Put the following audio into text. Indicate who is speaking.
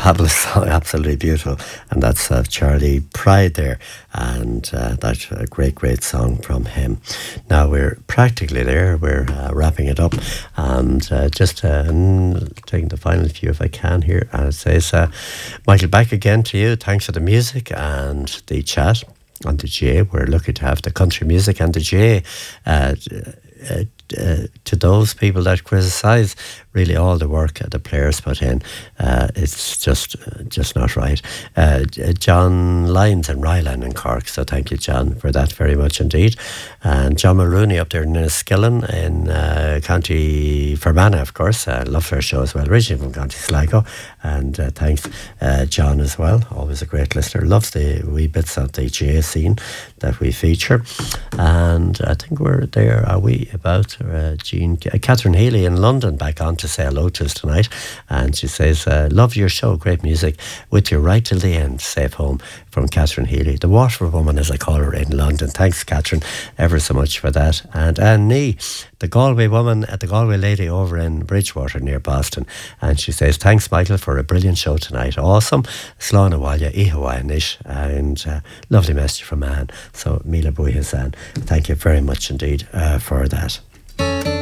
Speaker 1: fabulous song, absolutely beautiful. And that's Charlie Pride there. And that's a great, great song from him. Now we're practically there. We're wrapping it up. And just taking the final few if I can here. And it says, Michael, back again to you. Thanks for the music and the chat. On the J, we're lucky to have the country music and the J. To those people that criticise really all the work the players put in, it's just not right. John Lyons in Ryland in Cork, so thank you, John, for that very much indeed. And John Mulrooney up there in Enniskillen in County Fermanagh, of course. Love their show as well, originally from County Sligo. And thanks, John, as well. Always a great listener. Loves the wee bits of the GA scene that we feature. And I think we're there, are we, about Catherine Healy in London back on to say hello to us tonight. And she says, love your show, great music, with you right till the end, safe home, from Catherine Healy, the Waterford woman as I call her in London. Thanks, Catherine, ever so much for that. And Anne Nee, the Galway woman, the Galway lady over in Bridgewater near Boston, and she says, thanks, Michael, for a brilliant show tonight. Awesome. Slán Awalya, Ihawanish, and lovely message from Anne. So Mila Buihes, Anne, thank you very much indeed for that.